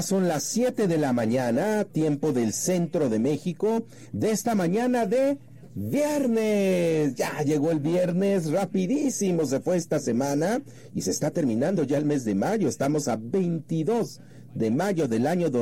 Son las 7 de la mañana, tiempo del centro de México, de esta mañana de viernes. Ya llegó el viernes, rapidísimo se fue esta semana y se está terminando ya el mes de mayo. Estamos a 22 de mayo del año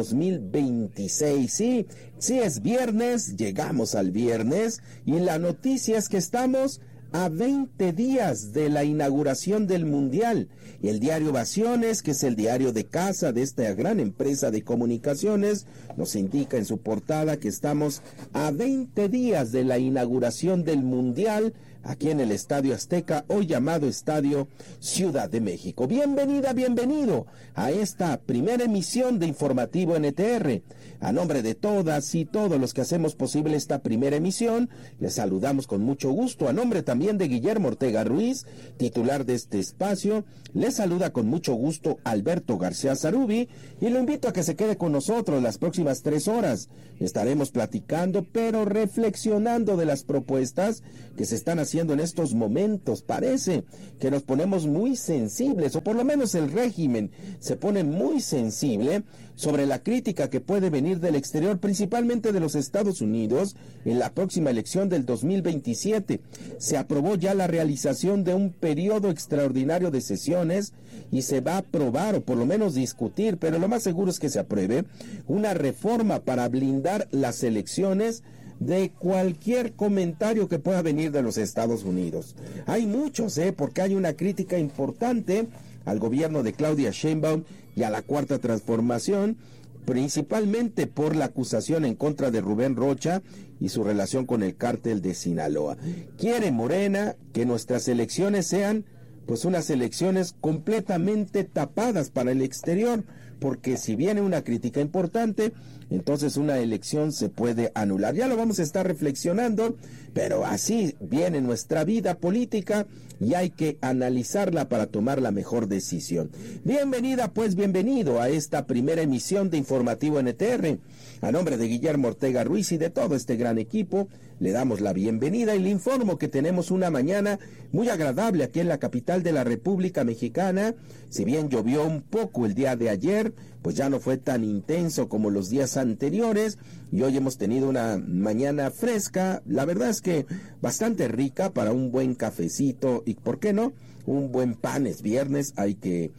2026. Sí es viernes, llegamos al viernes y la noticia es que estamos a 20 días de la inauguración del Mundial. Y el diario Ovaciones, que es el diario de casa de esta gran empresa de comunicaciones, nos indica en su portada que estamos a 20 días de la inauguración del Mundial aquí en el Estadio Azteca, hoy llamado Estadio Ciudad de México. Bienvenida, bienvenido a esta primera emisión de Informativo NTR. A nombre de todas y todos los que hacemos posible esta primera emisión, les saludamos con mucho gusto. A nombre también de Guillermo Ortega Ruiz, titular de este espacio, les saluda con mucho gusto Alberto García Zarubi y lo invito a que se quede con nosotros las próximas 3 horas. Estaremos platicando, pero reflexionando de las propuestas que se están haciendo en estos momentos. Parece que nos ponemos muy sensibles, o por lo menos el régimen se pone muy sensible sobre la crítica que puede venir del exterior, principalmente de los Estados Unidos, en la próxima elección del 2027. Se aprobó ya la realización de un periodo extraordinario de sesiones y se va a aprobar, o por lo menos discutir, pero lo más seguro es que se apruebe, una reforma para blindar las elecciones de cualquier comentario que pueda venir de los Estados Unidos. Hay muchos, porque hay una crítica importante al gobierno de Claudia Sheinbaum y a la Cuarta Transformación, principalmente por la acusación en contra de Rubén Rocha y su relación con el cártel de Sinaloa. Quiere Morena que nuestras elecciones sean pues unas elecciones completamente tapadas para el exterior, porque si viene una crítica importante, entonces una elección se puede anular. Ya lo vamos a estar reflexionando, pero así viene nuestra vida política y hay que analizarla para tomar la mejor decisión. Bienvenida, pues bienvenido a esta primera emisión de Informativo NTR. A nombre de Guillermo Ortega Ruiz y de todo este gran equipo, le damos la bienvenida y le informo que tenemos una mañana muy agradable aquí en la capital de la República Mexicana. Si bien llovió un poco el día de ayer, pues ya no fue tan intenso como los días anteriores y hoy hemos tenido una mañana fresca, la verdad es que bastante rica para un buen cafecito y, ¿por qué no?, un buen pan. Es viernes, hay que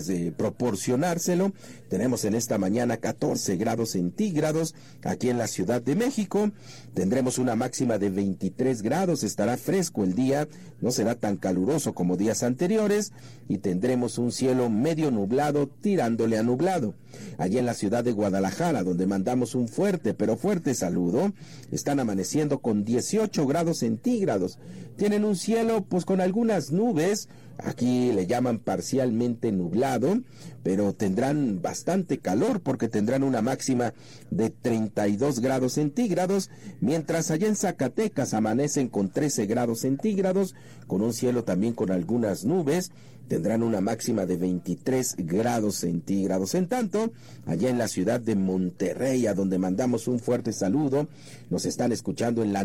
proporcionárselo. Tenemos en esta mañana 14 grados centígrados aquí en la Ciudad de México. Tendremos una máxima de 23 grados, estará fresco el día, no será tan caluroso como días anteriores y tendremos un cielo medio nublado tirándole a nublado. Allí en la ciudad de Guadalajara, donde mandamos un fuerte, pero fuerte saludo, están amaneciendo con 18 grados centígrados. Tienen un cielo pues con algunas nubes, aquí le llaman parcialmente nublado, pero tendrán bastante calor porque tendrán una máxima de 32 grados centígrados, mientras allá en Zacatecas amanecen con 13 grados centígrados, con un cielo también con algunas nubes, tendrán una máxima de 23 grados centígrados. En tanto, allá en la ciudad de Monterrey, a donde mandamos un fuerte saludo, nos están escuchando en la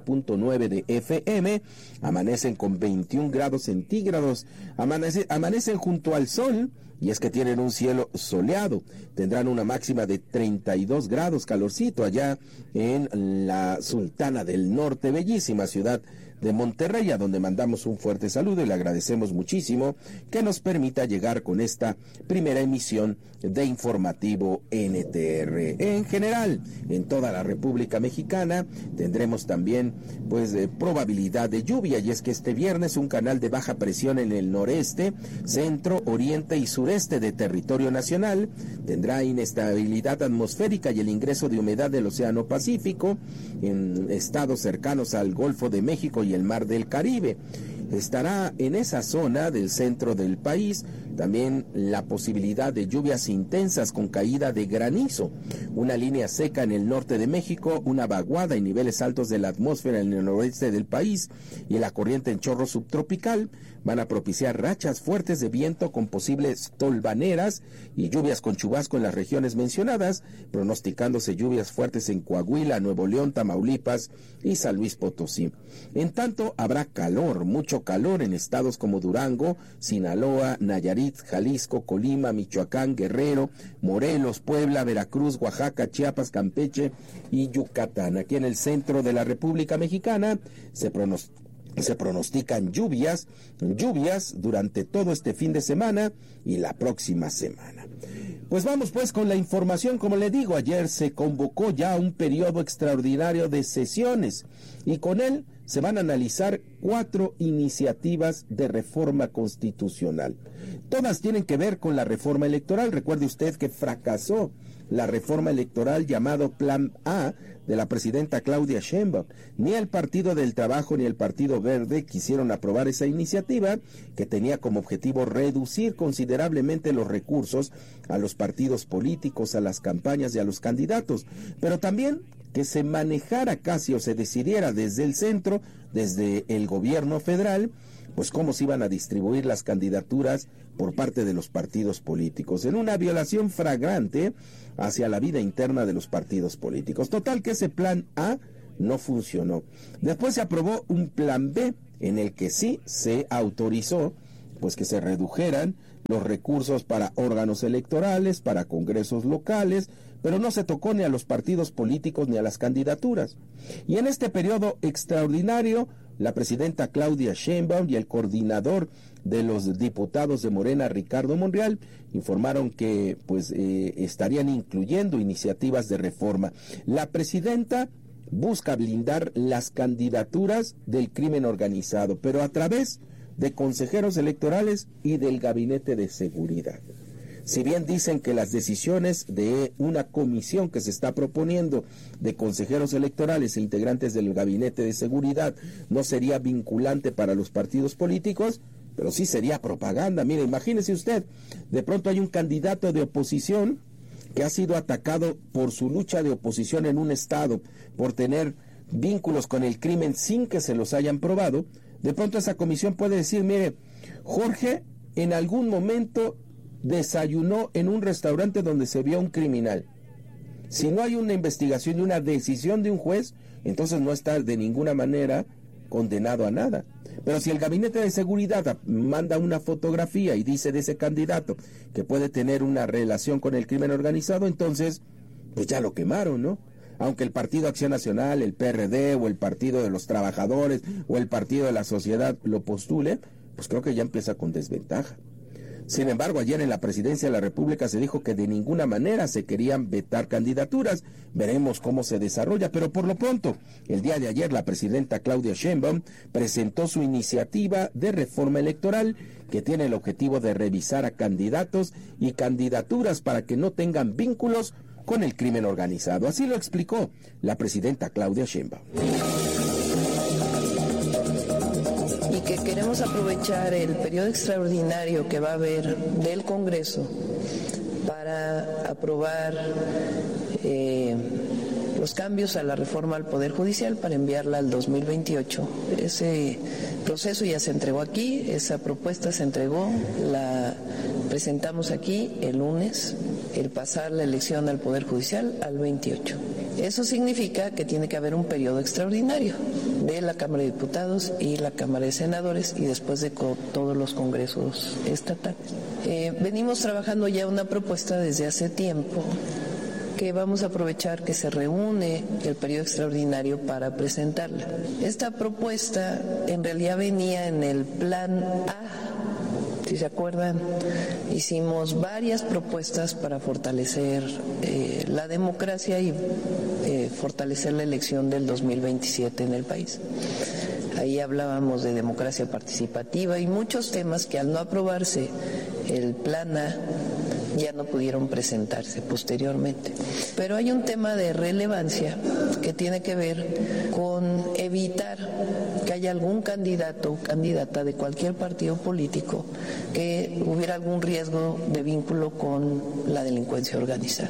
90.9 de FM, amanecen con 21 grados centígrados, amanecen junto al sol, y es que tienen un cielo soleado, tendrán una máxima de 32 grados, calorcito allá en la Sultana del Norte, bellísima ciudad de Monterrey, a donde mandamos un fuerte saludo y le agradecemos muchísimo que nos permita llegar con esta primera emisión de Informativo NTR. En general, en toda la República Mexicana tendremos también probabilidad de lluvia, y es que este viernes un canal de baja presión en el noreste, centro, oriente y sureste de territorio nacional tendrá inestabilidad atmosférica y el ingreso de humedad del Océano Pacífico en estados cercanos al Golfo de México y el Mar del Caribe. Estará en esa zona del centro del país también la posibilidad de lluvias intensas con caída de granizo, una línea seca en el norte de México, una vaguada en niveles altos de la atmósfera en el noroeste del país y la corriente en chorro subtropical van a propiciar rachas fuertes de viento con posibles tolvaneras y lluvias con chubasco en las regiones mencionadas, pronosticándose lluvias fuertes en Coahuila, Nuevo León, Tamaulipas y San Luis Potosí. En tanto, habrá calor, mucho calor en estados como Durango, Sinaloa, Nayarit, Nayarit, Jalisco, Colima, Michoacán, Guerrero, Morelos, Puebla, Veracruz, Oaxaca, Chiapas, Campeche y Yucatán. Aquí en el centro de la República Mexicana se pronostican lluvias durante todo este fin de semana y la próxima semana. Pues vamos pues con la información. Como le digo, ayer se convocó ya un periodo extraordinario de sesiones y con él se van a analizar 4 iniciativas de reforma constitucional. Todas tienen que ver con la reforma electoral. Recuerde usted que fracasó la reforma electoral llamado Plan A de la presidenta Claudia Sheinbaum. Ni el Partido del Trabajo ni el Partido Verde quisieron aprobar esa iniciativa que tenía como objetivo reducir considerablemente los recursos a los partidos políticos, a las campañas y a los candidatos, pero también que se manejara casi o se decidiera desde el centro, desde el gobierno federal, pues cómo se iban a distribuir las candidaturas por parte de los partidos políticos, en una violación flagrante hacia la vida interna de los partidos políticos. Total que ese plan A no funcionó. Después se aprobó un plan B en el que sí se autorizó pues que se redujeran los recursos para órganos electorales, para congresos locales, pero no se tocó ni a los partidos políticos ni a las candidaturas. Y en este periodo extraordinario, la presidenta Claudia Sheinbaum y el coordinador de los diputados de Morena, Ricardo Monreal, informaron que estarían incluyendo iniciativas de reforma. La presidenta busca blindar las candidaturas del crimen organizado, pero a través de consejeros electorales y del gabinete de seguridad. Si bien dicen que las decisiones de una comisión que se está proponiendo de consejeros electorales e integrantes del gabinete de seguridad no sería vinculante para los partidos políticos, pero sí sería propaganda. Mire, imagínese usted, de pronto hay un candidato de oposición que ha sido atacado por su lucha de oposición en un estado, por tener vínculos con el crimen sin que se los hayan probado. De pronto esa comisión puede decir, mire, Jorge en algún momento desayunó en un restaurante donde se vio un criminal. Si no hay una investigación y una decisión de un juez, entonces no está de ninguna manera condenado a nada. Pero si el gabinete de seguridad manda una fotografía y dice de ese candidato que puede tener una relación con el crimen organizado, entonces pues ya lo quemaron, ¿no? Aunque el Partido Acción Nacional, el PRD o el Partido de los Trabajadores o el Partido de la Sociedad lo postule, pues creo que ya empieza con desventaja. Sin embargo, ayer en la Presidencia de la República se dijo que de ninguna manera se querían vetar candidaturas. Veremos cómo se desarrolla, pero por lo pronto, el día de ayer la presidenta Claudia Sheinbaum presentó su iniciativa de reforma electoral que tiene el objetivo de revisar a candidatos y candidaturas para que no tengan vínculos con el crimen organizado. Así lo explicó la presidenta Claudia Sheinbaum. Y que queremos aprovechar el periodo extraordinario que va a haber del Congreso para aprobar los cambios a la reforma al Poder Judicial para enviarla al 2028. Ese proceso ya se entregó aquí, esa propuesta se entregó, la presentamos aquí el lunes, el pasar la elección al Poder Judicial al 28. Eso significa que tiene que haber un periodo extraordinario de la Cámara de Diputados y la Cámara de Senadores y después de todos los congresos estatales. Venimos trabajando ya una propuesta desde hace tiempo que vamos a aprovechar que se reúne el periodo extraordinario para presentarla. Esta propuesta en realidad venía en el Plan A. Si se acuerdan, hicimos varias propuestas para fortalecer la democracia y fortalecer la elección del 2027 en el país. Ahí hablábamos de democracia participativa y muchos temas que al no aprobarse el Plan A ya no pudieron presentarse posteriormente. Pero hay un tema de relevancia que tiene que ver con evitar que haya algún candidato o candidata de cualquier partido político que hubiera algún riesgo de vínculo con la delincuencia organizada.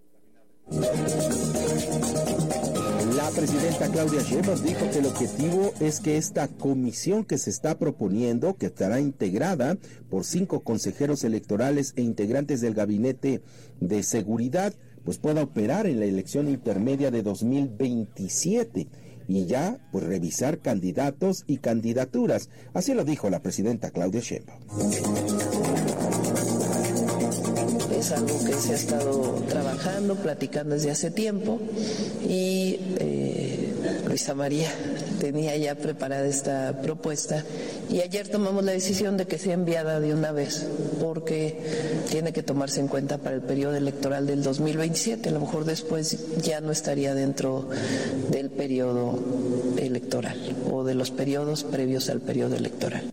La presidenta Claudia Sheinbaum dijo que el objetivo es que esta comisión que se está proponiendo, que estará integrada por 5 consejeros electorales e integrantes del gabinete de seguridad, pues pueda operar en la elección intermedia de 2027 y ya pues revisar candidatos y candidaturas. Así lo dijo la presidenta Claudia Sheinbaum. es algo que se ha estado trabajando, platicando desde hace tiempo y Luisa María tenía ya preparada esta propuesta y ayer tomamos la decisión de que sea enviada de una vez porque tiene que tomarse en cuenta para el periodo electoral del 2027. A lo mejor después ya no estaría dentro del periodo electoral o de los periodos previos al periodo electoral.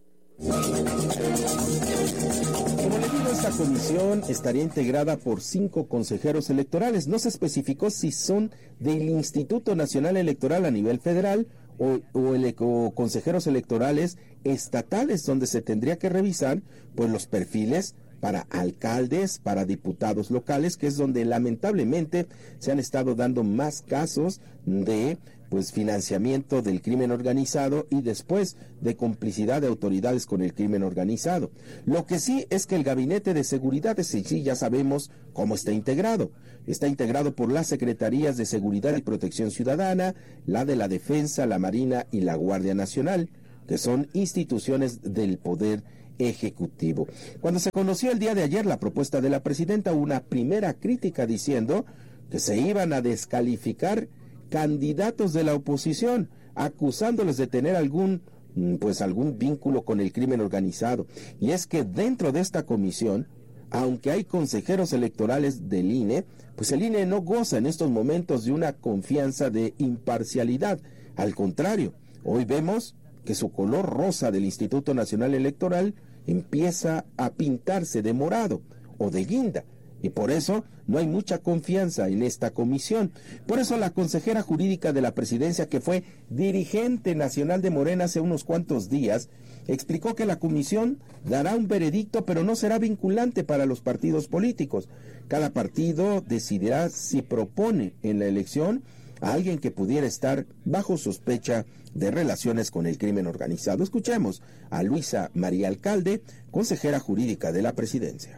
Como le digo, esta comisión estaría integrada por 5 consejeros electorales. No se especificó si son del Instituto Nacional Electoral a nivel federal o consejeros electorales estatales, donde se tendría que revisar pues los perfiles para alcaldes, para diputados locales, que es donde lamentablemente se han estado dando más casos de financiamiento del crimen organizado y después de complicidad de autoridades con el crimen organizado. Lo que sí es que el Gabinete de Seguridad, sí ya sabemos cómo está integrado. Está integrado por las Secretarías de Seguridad y Protección Ciudadana, la de la Defensa, la Marina y la Guardia Nacional, que son instituciones del Poder Ejecutivo. Cuando se conoció el día de ayer la propuesta de la presidenta, una primera crítica diciendo que se iban a descalificar candidatos de la oposición, acusándoles de tener algún vínculo con el crimen organizado. Y es que dentro de esta comisión, aunque hay consejeros electorales del INE, pues el INE no goza en estos momentos de una confianza de imparcialidad. Al contrario, hoy vemos que su color rosa del Instituto Nacional Electoral empieza a pintarse de morado o de guinda. Y por eso no hay mucha confianza en esta comisión. Por eso la consejera jurídica de la presidencia, que fue dirigente nacional de Morena hace unos cuantos días, explicó que la comisión dará un veredicto, pero no será vinculante para los partidos políticos. Cada partido decidirá si propone en la elección a alguien que pudiera estar bajo sospecha de relaciones con el crimen organizado. Escuchemos a Luisa María Alcalde, consejera jurídica de la presidencia.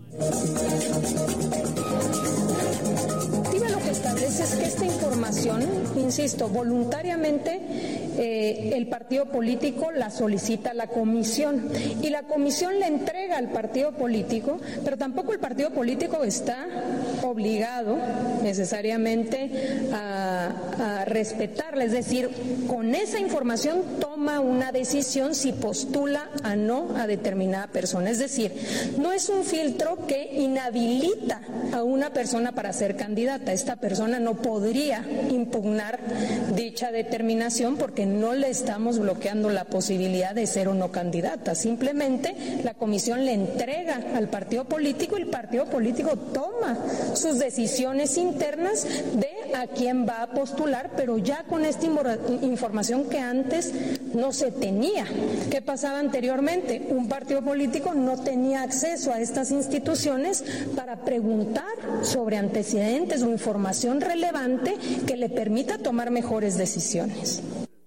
Lo que establece es que esta información, insisto, voluntariamente el partido político la solicita a la comisión y la comisión le entrega al partido político, pero tampoco el partido político está obligado necesariamente a respetarla, es decir, con esa información toma una decisión si postula a no a determinada persona, es decir, no es un filtro que inhabilita a una persona para ser candidata. Esta persona no podría impugnar dicha determinación porque no le estamos bloqueando la posibilidad de ser o no candidata. Simplemente la comisión le entrega al partido político y el partido político toma sus decisiones internas de a quién va a postular, pero ya con esta información que antes no se tenía. ¿Qué pasaba anteriormente? Un partido político no tenía acceso a estas instituciones para preguntar sobre antecedentes o información relevante que le permita tomar mejores decisiones.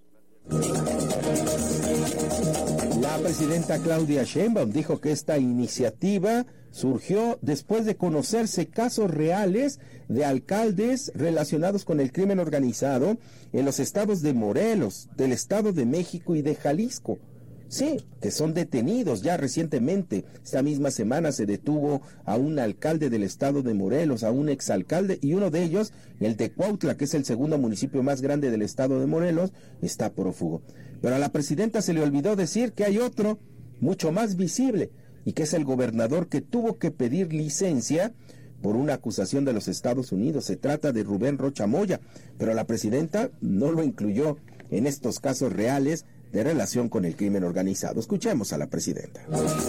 La presidenta Claudia Sheinbaum dijo que esta iniciativa surgió después de conocerse casos reales de alcaldes relacionados con el crimen organizado en los estados de Morelos, del Estado de México y de Jalisco. Sí, que son detenidos ya recientemente. Esta misma semana se detuvo a un alcalde del estado de Morelos, a un exalcalde, y uno de ellos, el de Cuautla, que es el segundo municipio más grande del estado de Morelos, está prófugo. Pero a la presidenta se le olvidó decir que hay otro, mucho más visible, y que es el gobernador que tuvo que pedir licencia por una acusación de los Estados Unidos. Se trata de Rubén Rocha Moya, pero la presidenta no lo incluyó en estos casos reales de relación con el crimen organizado. Escuchemos a la presidenta.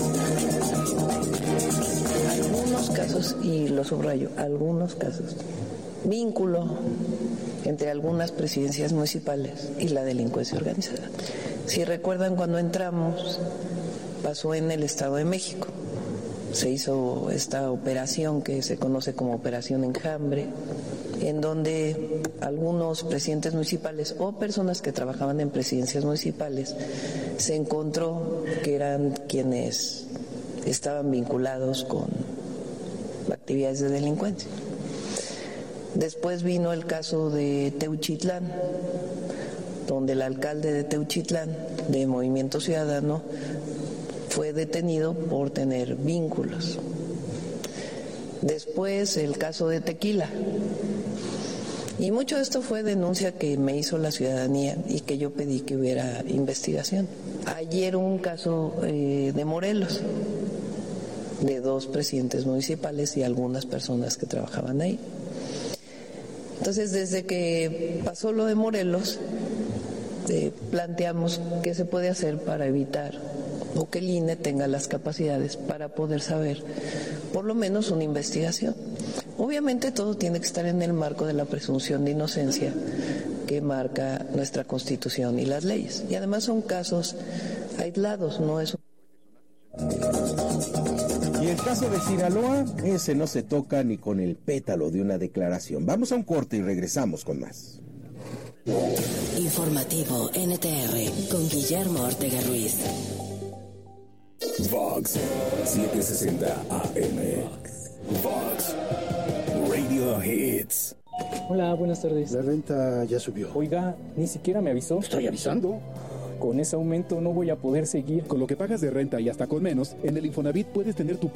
Algunos casos, y lo subrayo, algunos casos, vínculo entre algunas presidencias municipales y la delincuencia organizada. Si recuerdan, cuando entramos, pasó en el Estado de México. Se hizo esta operación que se conoce como Operación Enjambre, en donde algunos presidentes municipales o personas que trabajaban en presidencias municipales se encontró que eran quienes estaban vinculados con actividades de delincuencia. Después vino el caso de Teuchitlán, donde el alcalde de Teuchitlán, de Movimiento Ciudadano, fue detenido por tener vínculos. Después el caso de Tequila. Y mucho de esto fue denuncia que me hizo la ciudadanía y que yo pedí que hubiera investigación. Ayer un caso de Morelos, de 2 presidentes municipales y algunas personas que trabajaban ahí. Entonces, desde que pasó lo de Morelos, planteamos qué se puede hacer para evitar o que el INE tenga las capacidades para poder saber por lo menos una investigación. Obviamente todo tiene que estar en el marco de la presunción de inocencia que marca nuestra Constitución y las leyes. Y además son casos aislados, no es... Y el caso de Sinaloa, ese no se toca ni con el pétalo de una declaración. Vamos a un corte y regresamos con más. Informativo NTR con Guillermo Ortega Ruiz. Vox 760 AM. Vox Radio Hits. Hola, buenas tardes. La renta ya subió. Oiga, ni siquiera me avisó. Estoy avisando. Con ese aumento no voy a poder seguir. Con lo que pagas de renta y hasta con menos, en el Infonavit puedes tener tu